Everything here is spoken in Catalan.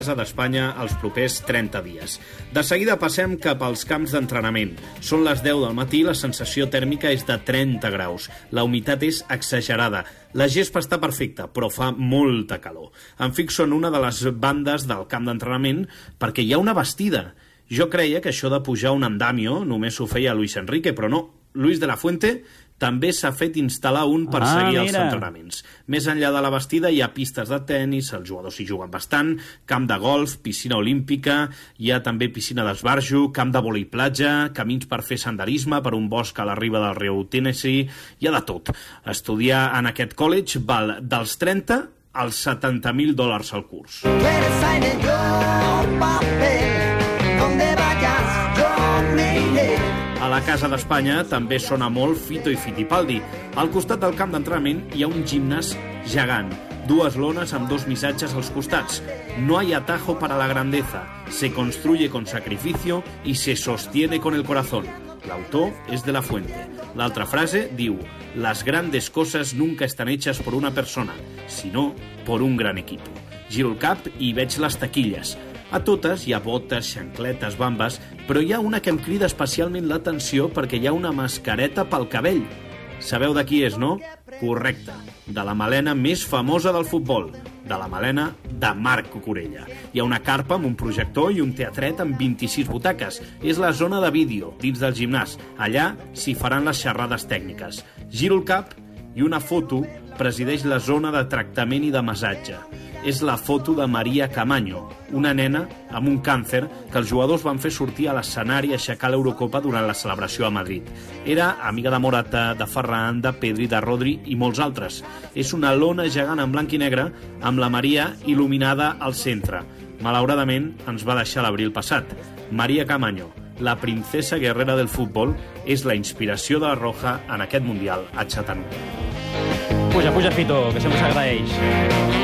d'Espanya els propers 30 dies. De seguida passem cap als camps d'entrenament. Són les 10 del matí, la sensació tèrmica és de 30 graus. La humitat és exagerada. La gespa està perfecta, però fa molta calor. Em fixo en una de les bandes del camp d'entrenament perquè hi ha una bastida. Jo creia que això de pujar un andamio només ho feia Luis Enrique, però no. Luis de la Fuente també s'ha fet instal·lar un per seguir els entrenaments. Més enllà de la bastida hi ha pistes de tennis, els jugadors hi juguen bastant, camp de golf, piscina olímpica, hi ha també piscina d'esbarjo, camp de vòlei platja, camins per fer senderisme per un bosc a la riba del riu Tennessee, hi ha de tot. Estudiar en aquest college val dels 30 als $70,000 al curs. A la Casa d'Espanya també sona molt Fito i Fittipaldi. Al costat del camp d'entrenament hi ha un gimnàs gegant, 2 lones amb 2 missatges als costats. No hay atajo para la grandeza, se construye con sacrificio y se sostiene con el corazón. L'autor és de la Fuente. L'altra frase diu: las grandes cosas nunca están hechas por una persona, sino por un gran equipo. Giro el cap i veig les taquilles. A totes hi ha botes, xancletes, bambes, però hi ha una que em crida especialment l'atenció perquè hi ha una mascareta pel cabell. Sabeu de qui és, no? Correcte, de la melena més famosa del futbol, de la melena de Marc Cucurella. Hi ha una carpa amb un projector i un teatret amb 26 butaques. És la zona de vídeo, dins del gimnàs. Allà s'hi faran les xerrades tècniques. Giro el cap i una foto presideix la zona de tractament i de massatge. És la foto de Maria Camaño, una nena amb un càncer que els jugadors van fer sortir a l'escenari i aixecar l'Eurocopa durant la celebració a Madrid. Era amiga de Morata, de Ferran, de Pedri, de Rodri i molts altres. És una lona gegant en blanc i negre amb la Maria il·luminada al centre. Malauradament ens va deixar l'abril passat. Maria Camaño, la princesa guerrera del futbol, és la inspiració de la Roja en aquest Mundial a Chattanooga. Puja, Fito, que sempre s'agraeix.